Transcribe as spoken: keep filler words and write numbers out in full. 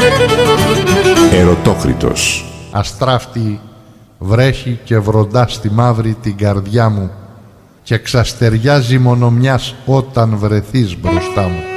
Ερωτόκριτος. Αστράφτη βρέχει και βροντά στη μαύρη την καρδιά μου και ξαστεριάζει μόνο μιας όταν βρεθείς μπροστά μου.